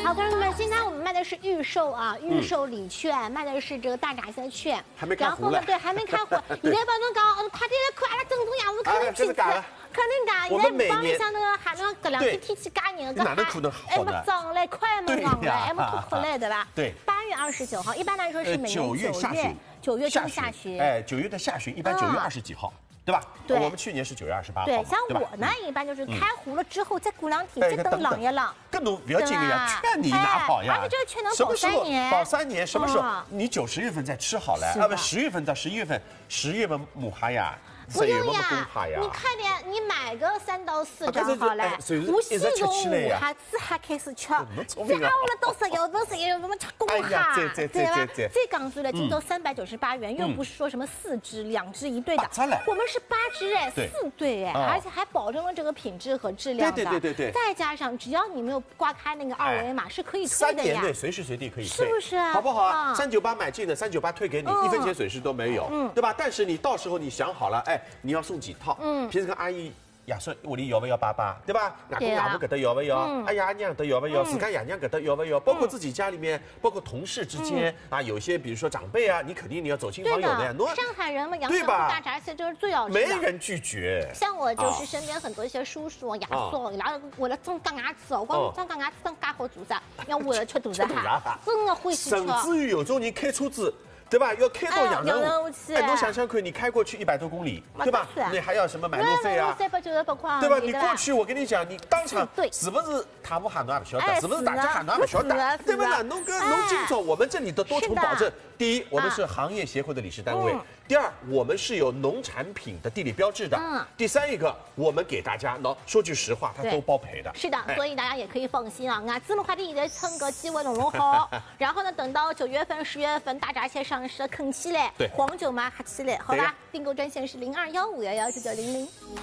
好，观众们，现在我们卖的是预售啊，预售礼券，卖的是这个大闸蟹券， 还没开然后呢，对，还没开火。现在帮侬讲，快点来看阿拉正宗样子，肯定去吃。肯定的，现在帮里向那个喊那搿两天天气加热， 哪能可能好呢？ 还没涨嘞，快没涨嘞，还没脱嘞，对吧？ 对。 8月29号，一般来说是每年9月中下旬。 9月的下旬，一般9月20几号。对吧？ 对， 我们去年是9月28号。 对，像我呢，一般就是开糊了之后，再过2天，再等冷一冷。 更多不要紧的呀，劝你拿好呀。 而且这个券能保3年。 保3年，什么时候？你9、10月份再吃好了，啊不，10月份到11月份，10月份母哈呀。 不用呀，你快点，你买个3到4张好了。我先从午哈子哈开始吃，再下午了到11月份吃公哈，对吧？再讲出来，今朝398元，又不是说什么4只、2只1对的，我们是8只哎，4对哎，而且还保证了这个品质和质量的。 对。 再加上只要你没有挂开那个2维码，是可以退的呀。 3年内随时随地可以退， 是不是？ 好不好啊？398买进的398退给你，1分钱损失都没有，对吧？但是你到时候你想好了，哎。你要送几套？平时跟阿姨爷孙屋里要不要爸，对吧？外公外婆搿搭要不要？阿爷阿娘搿搭要不要？自家爷娘搿搭要不要？包括自己家里面，包括同事之间啊，有些比如说长辈啊，你肯定你要走亲访友的。 上海人嘛，阳澄湖大闸蟹就是最好吃的， 没人拒绝。 像我就是身边很多一些叔叔、爷叔，伊拉为了装钢牙齿哦，光装钢牙齿装介好做啥？要为了吃大闸蟹，真的欢喜吃。 甚至于有种人开车子。对吧？要开到阳澄湖去，哎，侬想想看，你开过去100多公里，对吧？你还要什么买路费啊？对吧？你过去，我跟你讲，你当场是不是塔布哈侬也不晓得，是不是大家哈侬也不晓得，对不对？侬今朝我们这里的多重保证：第一，我们是行业协会的理事单位；第二，我们是有农产品的地理标志的；第三一个，我们给大家，说句实话，它都包赔的。 是的，所以大家也可以放心啊。俺芝麻快递现在趁个机会弄好，然后呢，等到9月份、10月份大闸蟹上。是啃起来，黄酒嘛喝起来，好吧？订购专线是0215119900。